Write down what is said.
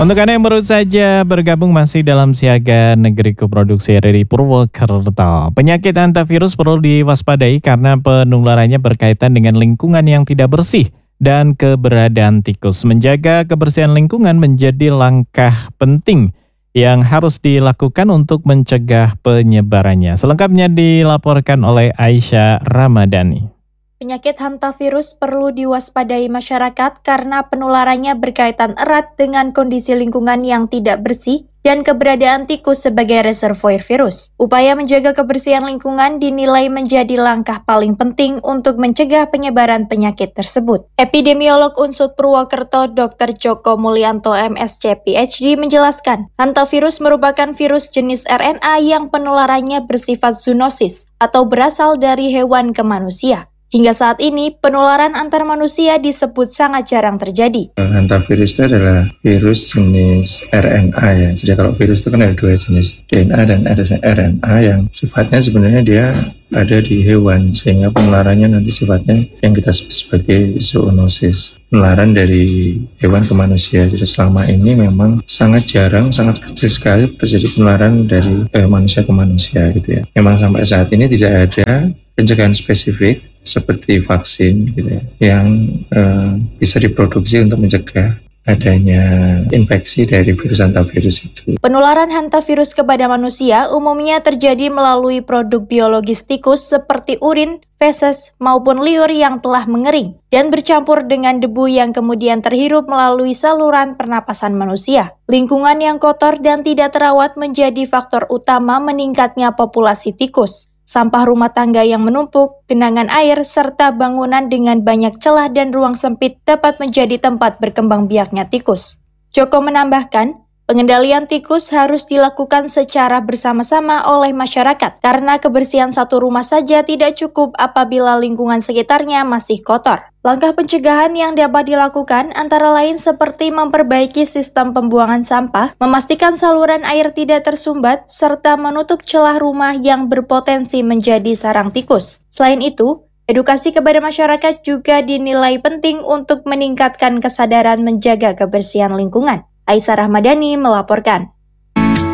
Untuk Anda yang baru saja bergabung masih dalam Siaga Negeriku Produksi RRI Purwokerto. Penyakit hantavirus perlu diwaspadai karena penularannya berkaitan dengan lingkungan yang tidak bersih dan keberadaan tikus. Menjaga kebersihan lingkungan menjadi langkah penting yang harus dilakukan untuk mencegah penyebarannya. Selengkapnya dilaporkan oleh Aisyah Ramadhani. Penyakit hantavirus perlu diwaspadai masyarakat karena penularannya berkaitan erat dengan kondisi lingkungan yang tidak bersih dan keberadaan tikus sebagai reservoir virus. Upaya menjaga kebersihan lingkungan dinilai menjadi langkah paling penting untuk mencegah penyebaran penyakit tersebut. Epidemiolog Unsud Purwokerto Dr. Joko Mulyanto MSc PhD menjelaskan, hantavirus merupakan virus jenis RNA yang penularannya bersifat zoonosis atau berasal dari hewan ke manusia. Hingga saat ini, penularan antar manusia disebut sangat jarang terjadi. Hantavirus itu adalah virus jenis RNA ya. Jadi kalau virus itu kan ada dua jenis, DNA dan RNA yang sifatnya sebenarnya dia ada di hewan. Sehingga penularannya nanti sifatnya yang kita sebut sebagai zoonosis. Penularan dari hewan ke manusia. Jadi selama ini memang sangat jarang, sangat kecil sekali terjadi penularan dari manusia ke manusia gitu ya. Memang sampai saat ini tidak ada pencegahan spesifik seperti vaksin gitu ya, yang bisa diproduksi untuk mencegah adanya infeksi dari virus hantavirus itu. Penularan hantavirus kepada manusia umumnya terjadi melalui produk biologis tikus seperti urin, feses, maupun liur yang telah mengering dan bercampur dengan debu yang kemudian terhirup melalui saluran pernapasan manusia. Lingkungan yang kotor dan tidak terawat menjadi faktor utama meningkatnya populasi tikus. Sampah rumah tangga yang menumpuk, genangan air, serta bangunan dengan banyak celah dan ruang sempit dapat menjadi tempat berkembang biaknya tikus. Joko menambahkan, pengendalian tikus harus dilakukan secara bersama-sama oleh masyarakat karena kebersihan satu rumah saja tidak cukup apabila lingkungan sekitarnya masih kotor. Langkah pencegahan yang dapat dilakukan antara lain seperti memperbaiki sistem pembuangan sampah, memastikan saluran air tidak tersumbat, serta menutup celah rumah yang berpotensi menjadi sarang tikus. Selain itu, edukasi kepada masyarakat juga dinilai penting untuk meningkatkan kesadaran menjaga kebersihan lingkungan. Aisyah Ramadhani melaporkan.